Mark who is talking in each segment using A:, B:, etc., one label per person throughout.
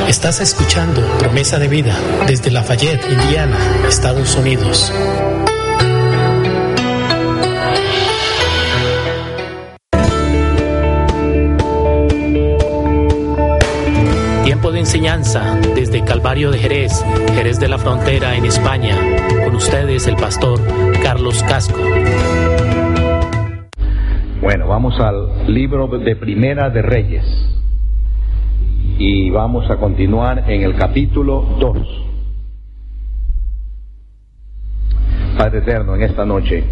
A: Estás escuchando Promesa de Vida desde Lafayette, Indiana, Estados Unidos. Tiempo de enseñanza desde Calvario de Jerez, Jerez de la Frontera en España. Con ustedes el pastor Carlos Casco.
B: Bueno, vamos al libro de Primera de Reyes y vamos a continuar en el capítulo 2. Padre eterno, en esta noche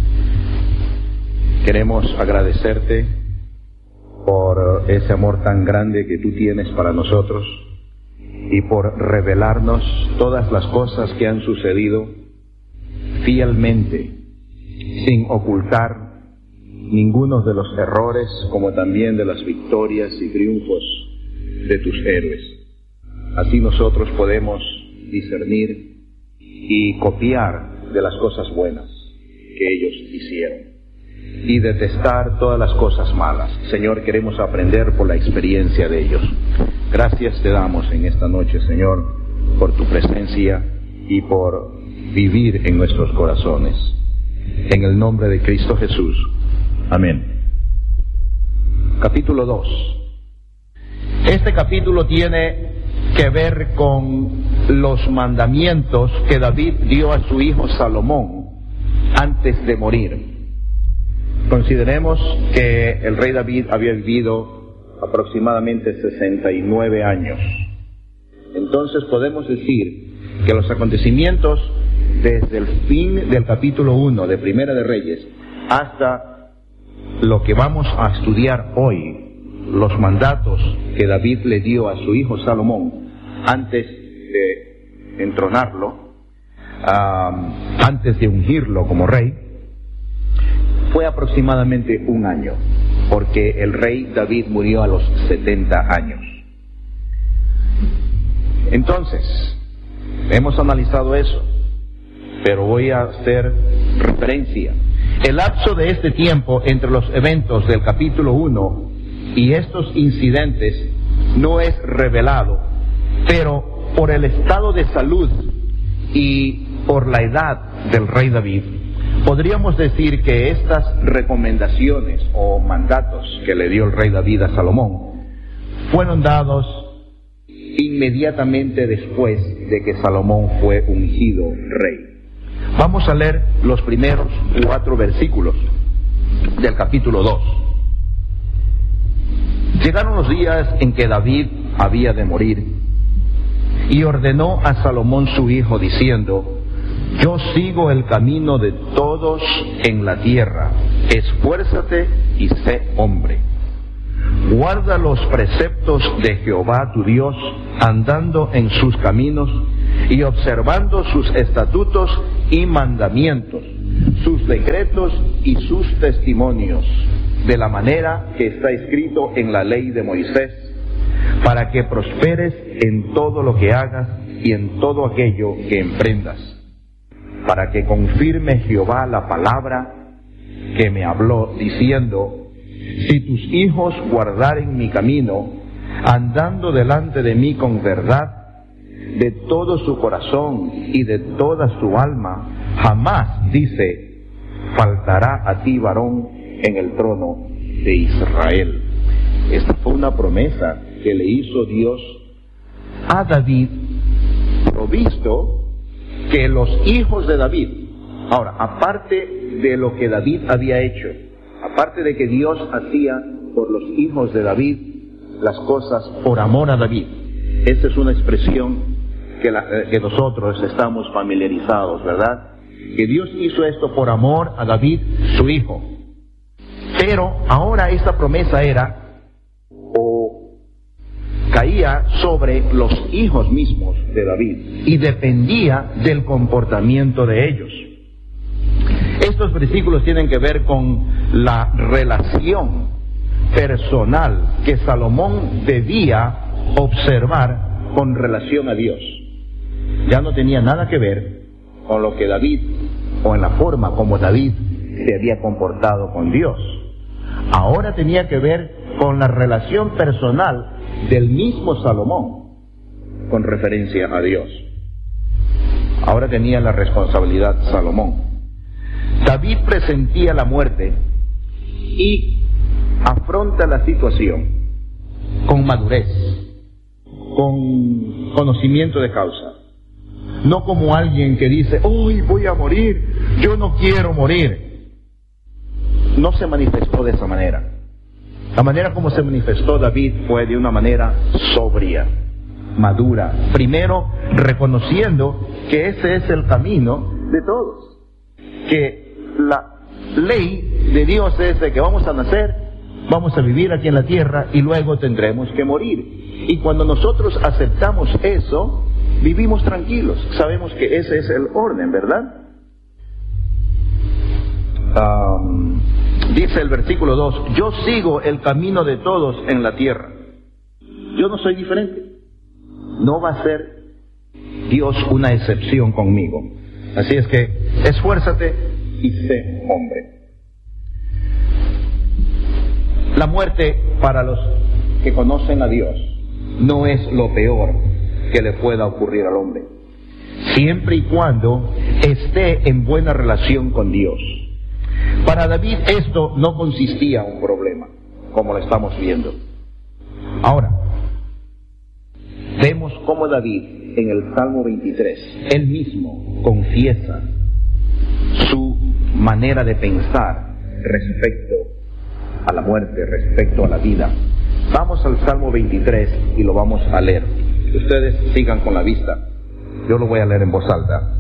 B: queremos agradecerte por ese amor tan grande que tú tienes para nosotros y por revelarnos todas las cosas que han sucedido fielmente, sin ocultar ninguno de los errores, como también de las victorias y triunfos de tus héroes. Así nosotros podemos discernir y copiar de las cosas buenas que ellos hicieron y detestar todas las cosas malas. Señor, queremos aprender por la experiencia de ellos. Gracias te damos en esta noche, Señor, por tu presencia y por vivir en nuestros corazones. En el nombre de Cristo Jesús. Amén. Capítulo 2. Este capítulo tiene que ver con los mandamientos que David dio a su hijo Salomón antes de morir. Consideremos que el rey David había vivido aproximadamente 69 años. Entonces podemos decir que los acontecimientos desde el fin del capítulo 1 de Primera de Reyes hasta lo que vamos a estudiar hoy, los mandatos que David le dio a su hijo Salomón antes de entronarlo, antes de ungirlo como rey, fue aproximadamente un año, porque el rey David murió a los 70 años. Entonces, hemos analizado eso, pero voy a hacer referencia. El lapso de este tiempo entre los eventos del capítulo 1 y estos incidentes no es revelado, pero por el estado de salud y por la edad del rey David, podríamos decir que estas recomendaciones o mandatos que le dio el rey David a Salomón fueron dados inmediatamente después de que Salomón fue ungido rey. Vamos a leer los primeros 4 versículos del capítulo 2. Llegaron los días en que David había de morir, y ordenó a Salomón su hijo, diciendo: Yo sigo el camino de todos en la tierra, esfuérzate y sé hombre. Guarda los preceptos de Jehová tu Dios, andando en sus caminos y observando sus estatutos y mandamientos, sus decretos y sus testimonios, de la manera que está escrito en la ley de Moisés, para que prosperes en todo lo que hagas y en todo aquello que emprendas, para que confirme Jehová la palabra que me habló, diciendo: Si tus hijos guardaren mi camino, andando delante de mí con verdad, de todo su corazón y de toda su alma, jamás, dice, faltará a ti varón en el trono de Israel. Esta fue una promesa que le hizo Dios a David, provisto que los hijos de David, ahora, aparte de lo que David había hecho, aparte de que Dios hacía por los hijos de David las cosas por amor a David, esa es una expresión que nosotros estamos familiarizados, ¿verdad? Que Dios hizo esto por amor a David, su hijo. Pero ahora esta promesa era, o caía sobre los hijos mismos de David, y dependía del comportamiento de ellos. Estos versículos tienen que ver con la relación personal que Salomón debía observar con relación a Dios. Ya no tenía nada que ver con lo que David, o en la forma como David se había comportado con Dios. Ahora tenía que ver con la relación personal del mismo Salomón con referencia a Dios. Ahora tenía la responsabilidad Salomón. David presentía la muerte y afronta la situación con madurez, con conocimiento de causa. No como alguien que dice, hoy voy a morir, yo no quiero morir. No se manifestó de esa manera. La manera como se manifestó David fue de una manera sobria, madura. Primero, reconociendo que ese es el camino de todos. Que la ley de Dios es de que vamos a nacer, vamos a vivir aquí en la tierra y luego tendremos que morir. Y cuando nosotros aceptamos eso, vivimos tranquilos. Sabemos que ese es el orden, ¿verdad? Dice el versículo 2, yo sigo el camino de todos en la tierra. Yo no soy diferente. No va a ser Dios una excepción conmigo. Así es que esfuérzate y sé hombre. La muerte para los que conocen a Dios no es lo peor que le pueda ocurrir al hombre, siempre y cuando esté en buena relación con Dios. Para David esto no consistía en un problema, como lo estamos viendo. Ahora, vemos cómo David en el Salmo 23, él mismo confiesa su manera de pensar respecto a la muerte, respecto a la vida. Vamos al Salmo 23 y lo vamos a leer. Ustedes sigan con la vista. Yo lo voy a leer en voz alta.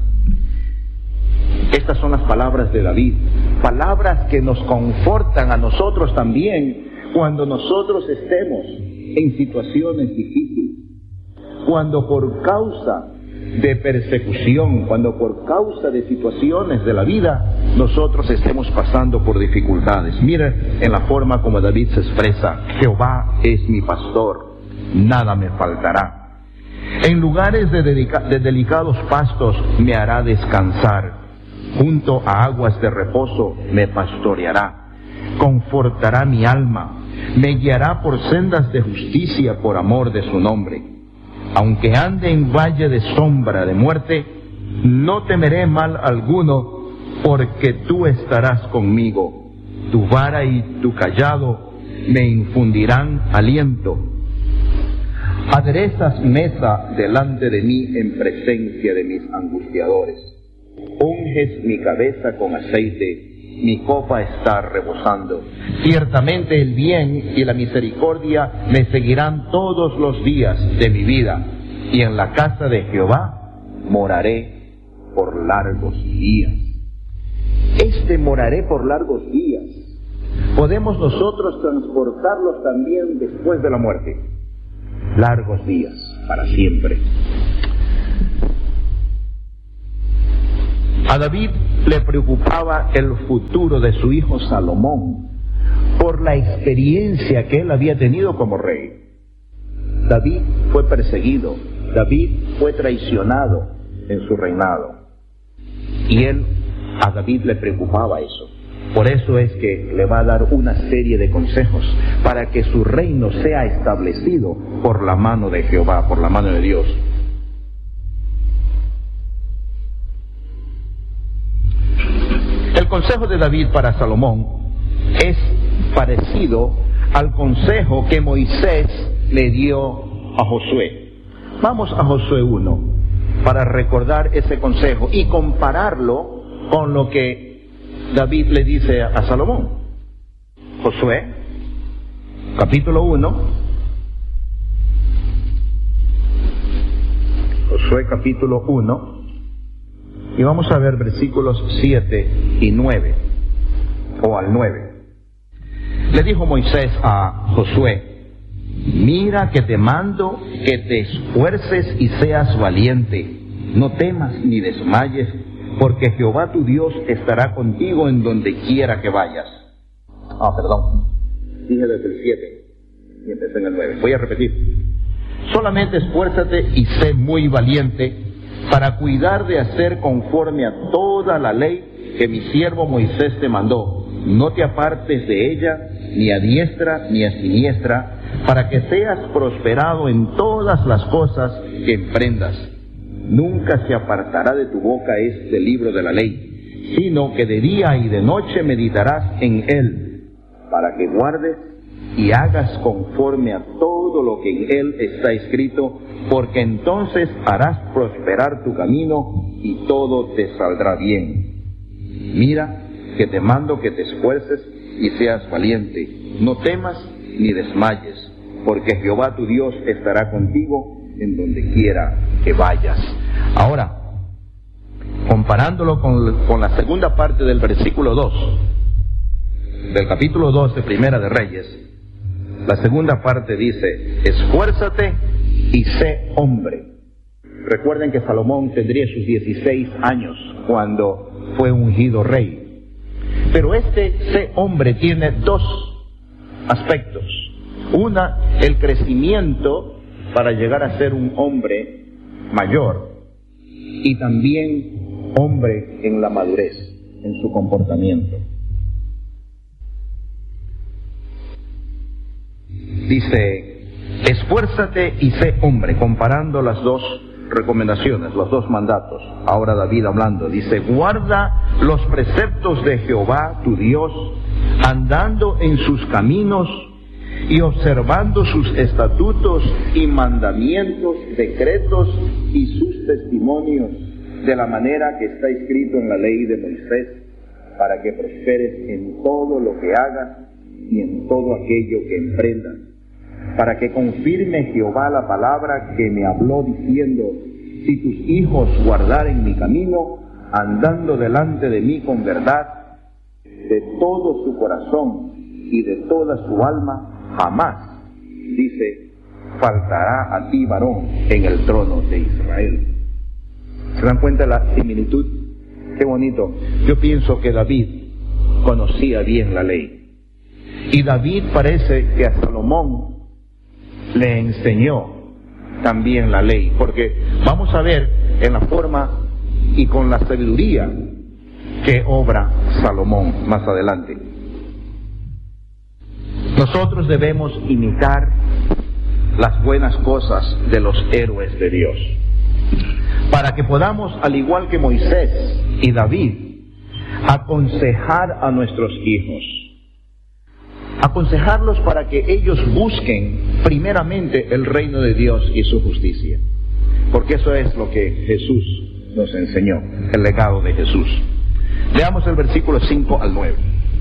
B: Estas son las palabras de David, palabras que nos confortan a nosotros también cuando nosotros estemos en situaciones difíciles, cuando por causa de persecución, cuando por causa de situaciones de la vida nosotros estemos pasando por dificultades. Miren en la forma como David se expresa: Jehová es mi pastor, nada me faltará. En lugares de delicados pastos me hará descansar, junto a aguas de reposo me pastoreará, confortará mi alma, me guiará por sendas de justicia por amor de su nombre. Aunque ande en valle de sombra de muerte, no temeré mal alguno, porque tú estarás conmigo. Tu vara y tu cayado me infundirán aliento. Aderezas mesa delante de mí en presencia de mis angustiadores. Unges mi cabeza con aceite, mi copa está rebosando. Ciertamente el bien y la misericordia me seguirán todos los días de mi vida, y en la casa de Jehová moraré por largos días. Moraré por largos días, podemos nosotros transportarlos también después de la muerte. Largos días, para siempre. A David le preocupaba el futuro de su hijo Salomón por la experiencia que él había tenido como rey. David fue perseguido, David fue traicionado en su reinado. Y a David le preocupaba eso. Por eso es que le va a dar una serie de consejos para que su reino sea establecido por la mano de Jehová, por la mano de Dios. El consejo de David para Salomón es parecido al consejo que Moisés le dio a Josué. Vamos a Josué 1 para recordar ese consejo y compararlo con lo que David le dice a Salomón. Josué, capítulo 1. Josué, capítulo 1. Y vamos a ver versículos 7 y 9, o al 9. Le dijo Moisés a Josué: mira que te mando que te esfuerces y seas valiente. No temas ni desmayes, porque Jehová tu Dios estará contigo en donde quiera que vayas. Dije desde el 7 y empecé en el 9. Voy a repetir. Solamente esfuérzate y sé muy valiente para cuidar de hacer conforme a toda la ley que mi siervo Moisés te mandó. No te apartes de ella ni a diestra ni a siniestra, para que seas prosperado en todas las cosas que emprendas. Nunca se apartará de tu boca este libro de la ley, sino que de día y de noche meditarás en él, para que guardes y hagas conforme a todo lo que en él está escrito, porque entonces harás prosperar tu camino y todo te saldrá bien. Mira que te mando que te esfuerces y seas valiente. No temas ni desmayes, porque Jehová tu Dios estará contigo en donde quiera que vayas. Ahora, comparándolo con la segunda parte del versículo 2, del capítulo 2 de Primera de Reyes, la segunda parte dice, esfuérzate y sé hombre. Recuerden que Salomón tendría sus 16 años cuando fue ungido rey. Pero este sé hombre tiene dos aspectos. Una, el crecimiento para llegar a ser un hombre mayor, y también hombre en la madurez, en su comportamiento. Dice, esfuérzate y sé hombre, comparando las dos recomendaciones, los dos mandatos. Ahora David hablando, dice, guarda los preceptos de Jehová tu Dios, andando en sus caminos y observando sus estatutos y mandamientos, decretos y sus testimonios, de la manera que está escrito en la ley de Moisés, para que prosperes en todo lo que hagas y en todo aquello que emprendas, para que confirme Jehová la palabra que me habló diciendo, si tus hijos guardaren mi camino, andando delante de mí con verdad, de todo su corazón y de toda su alma, jamás, dice, faltará a ti varón en el trono de Israel. ¿Se dan cuenta de la similitud? Qué bonito. Yo pienso que David conocía bien la ley. Y David parece que a Salomón le enseñó también la ley, porque vamos a ver en la forma y con la sabiduría que obra Salomón más adelante. Nosotros debemos imitar las buenas cosas de los héroes de Dios, para que podamos, al igual que Moisés y David, aconsejar a nuestros hijos. Aconsejarlos para que ellos busquen primeramente el reino de Dios y su justicia. Porque eso es lo que Jesús nos enseñó, el legado de Jesús. Leamos el versículo 5 al 9.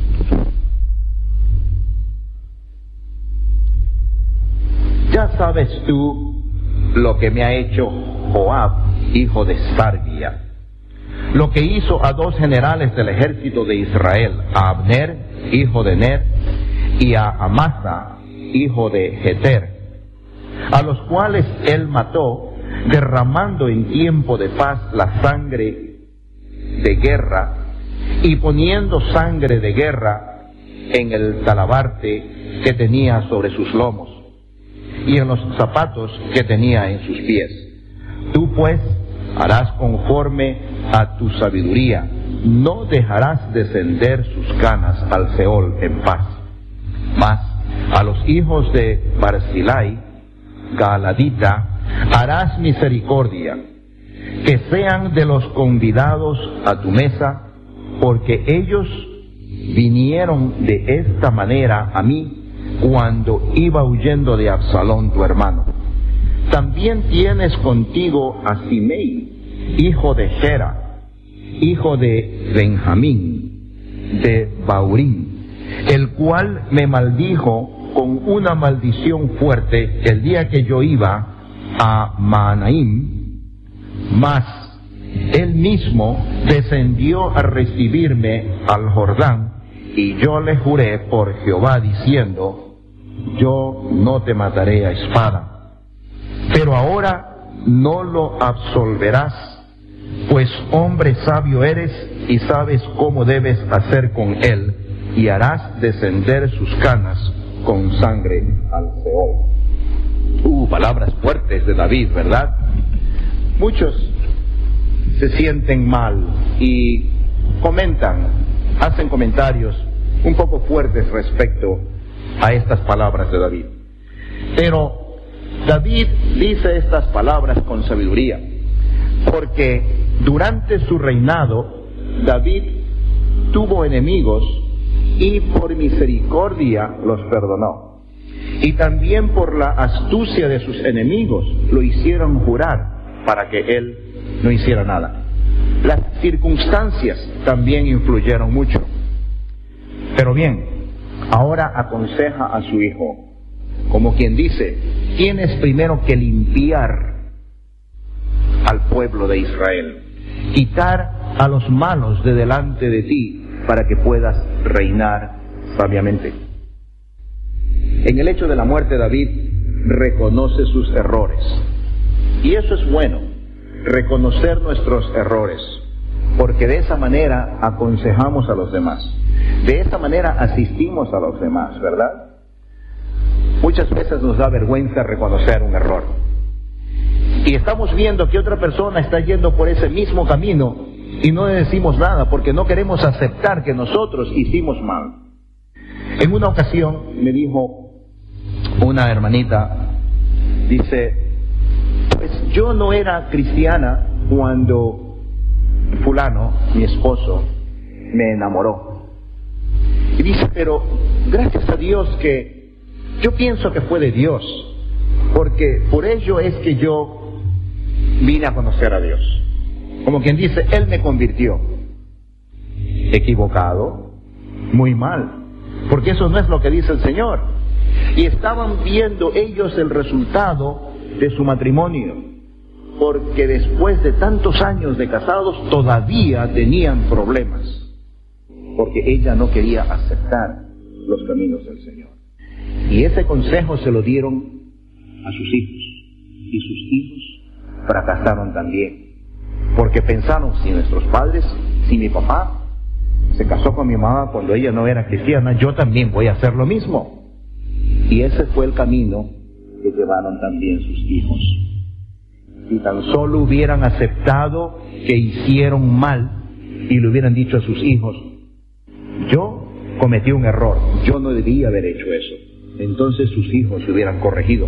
B: Ya sabes tú lo que me ha hecho Joab, hijo de Sarvia, lo que hizo a dos generales del ejército de Israel, a Abner, hijo de Ner, y a Amasa, hijo de Jeter, a los cuales él mató, derramando en tiempo de paz la sangre de guerra, y poniendo sangre de guerra en el talabarte que tenía sobre sus lomos, y en los zapatos que tenía en sus pies. Tú pues harás conforme a tu sabiduría, no dejarás descender sus canas al Seol en paz. Mas a los hijos de Barzilai, Gaaladita, harás misericordia, que sean de los convidados a tu mesa, porque ellos vinieron de esta manera a mí cuando iba huyendo de Absalón tu hermano. También tienes contigo a Simei, hijo de Gera, hijo de Benjamín, de Baurín, el cual me maldijo con una maldición fuerte el día que yo iba a Mahanaim, mas él mismo descendió a recibirme al Jordán, y yo le juré por Jehová diciendo, yo no te mataré a espada. Pero ahora no lo absolverás, pues hombre sabio eres y sabes cómo debes hacer con él, y harás descender sus canas con sangre al Seol. Palabras fuertes de David, ¿verdad? Muchos se sienten mal y hacen comentarios un poco fuertes respecto a estas palabras de David. Pero David dice estas palabras con sabiduría, porque durante su reinado David tuvo enemigos y por misericordia los perdonó. Y también por la astucia de sus enemigos lo hicieron jurar para que él no hiciera nada. Las circunstancias también influyeron mucho. Pero bien, ahora aconseja a su hijo, como quien dice, tienes primero que limpiar al pueblo de Israel, quitar a los malos de delante de ti para que puedas reinar sabiamente. En el hecho de la muerte, David reconoce sus errores. Y eso es bueno, reconocer nuestros errores, porque de esa manera aconsejamos a los demás. De esa manera asistimos a los demás, ¿verdad? Muchas veces nos da vergüenza reconocer un error. Y estamos viendo que otra persona está yendo por ese mismo camino y no le decimos nada porque no queremos aceptar que nosotros hicimos mal. En una ocasión me dijo una hermanita, dice, pues yo no era cristiana cuando fulano, mi esposo, me enamoró. Y dice, pero gracias a Dios que yo pienso que fue de Dios, porque por ello es que yo vine a conocer a Dios. Como quien dice, Él me convirtió. Equivocado, muy mal, porque eso no es lo que dice el Señor. Y estaban viendo ellos el resultado de su matrimonio, porque después de tantos años de casados todavía tenían problemas, porque ella no quería aceptar los caminos del Señor. Y ese consejo se lo dieron a sus hijos, y sus hijos fracasaron también, porque pensaron, si nuestros padres, si mi papá se casó con mi mamá cuando ella no era cristiana, yo también voy a hacer lo mismo. Y ese fue el camino que llevaron también sus hijos. Si tan solo hubieran aceptado que hicieron mal y le hubieran dicho a sus hijos, yo cometí un error, yo no debía haber hecho eso, entonces sus hijos se hubieran corregido.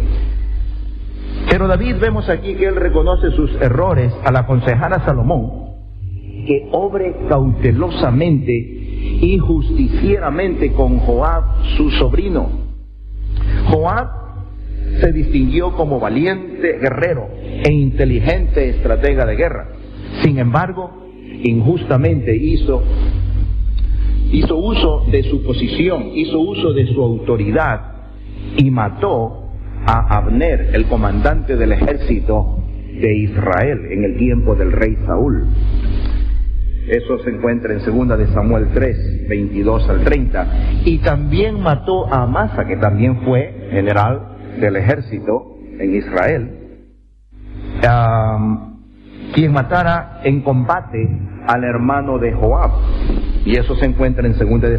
B: Pero David, vemos aquí que él reconoce sus errores al aconsejar a Salomón que obre cautelosamente y justicieramente con Joab, su sobrino. Joab se distinguió como valiente guerrero e inteligente estratega de guerra. Sin embargo, injustamente hizo uso de su posición, hizo uso de su autoridad y mató a Abner, el comandante del ejército de Israel en el tiempo del rey Saúl. Eso se encuentra en 2 de Samuel 3, 22 al 30. Y también mató a Amasa, que también fue general del ejército en Israel, quien matara en combate al hermano de Joab. Y eso se encuentra en 2 de